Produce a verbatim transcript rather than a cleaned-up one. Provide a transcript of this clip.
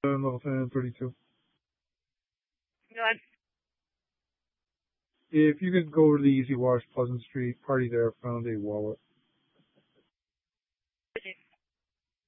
level ten thirty-two. Good. If you could go over to the Easy Wash, Pleasant Street, party there, found a wallet.